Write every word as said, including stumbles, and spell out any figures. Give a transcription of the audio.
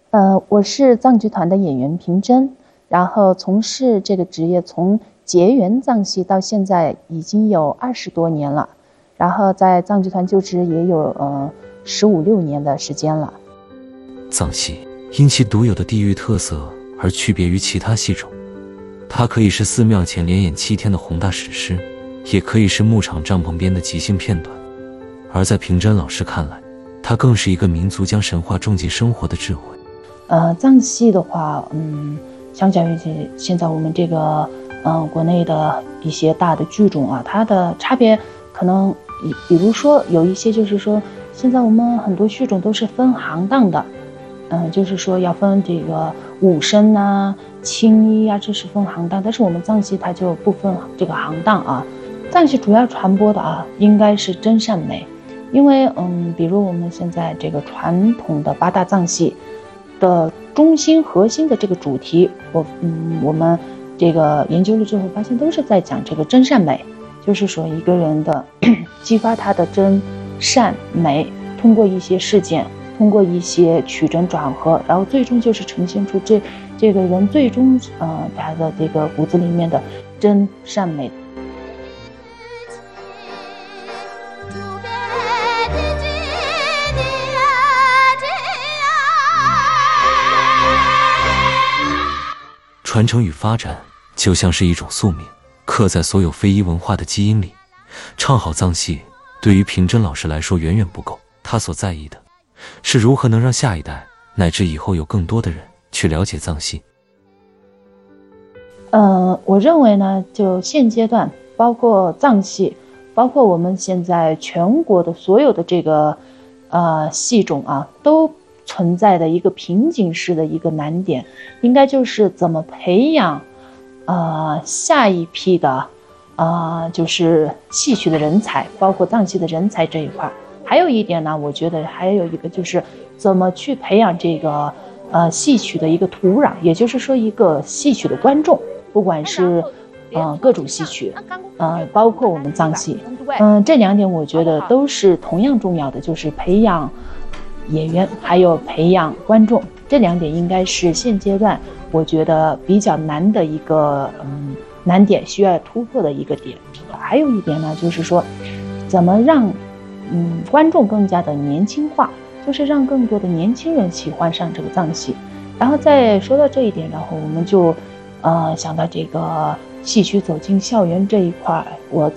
呃，我是藏剧团的演员平真，然后从事这个职业从结缘藏戏到现在已经有二十多年了，然后在藏剧团就职也有呃十五六年的时间了。 藏戏因其独有的地域特色而区别于其他戏种，它可以是寺庙前连演七天的宏大史诗，也可以是牧场帐篷边的即兴片段。而在平真老师看来，它更是一个民族将神话种进生活的智慧。 呃，藏戏的话，嗯，相较于现在我们这个，嗯、呃，国内的一些大的剧种啊，它的差别可能，比如说有一些就是说，现在我们很多剧种都是分行当的，嗯、呃，就是说要分这个武生啊、青衣啊，这是分行当，但是我们藏戏它就不分这个行当啊。藏戏主要传播的啊，应该是真善美，因为嗯，比如我们现在这个传统的八大藏戏的中心核心的这个主题，我嗯，我们这个研究了之后发现都是在讲这个真善美，就是说一个人的激发他的真善美，通过一些事件，通过一些曲折转合，然后最终就是呈现出这这个人最终呃他的这个骨子里面的真善美。 传承与发展就像是一种宿命，刻在所有非遗文化的基因里。唱好藏戏对于平真老师来说远远不够，他所在意的是如何能让下一代乃至以后有更多的人去了解藏戏。 呃，我认为呢，就现阶段，包括藏戏，包括我们现在全国的所有的这个呃戏种啊，都存在的一个瓶颈式的一个难点，应该就是怎么培养呃下一批的呃就是戏曲的人才，包括藏戏的人才这一块。还有一点呢，我觉得还有一个就是怎么去培养这个呃戏曲的一个土壤，也就是说一个戏曲的观众，不管是呃各种戏曲，呃包括我们藏戏，嗯、呃、这两点我觉得都是同样重要的，就是培养演员还有培养观众，这两点应该是现阶段我觉得比较难的一个嗯难点，需要突破的一个点。还有一点呢，就是说怎么让嗯观众更加的年轻化，就是让更多的年轻人喜欢上这个藏戏。然后再说到这一点，然后我们就呃想到这个戏曲走进校园这一块，我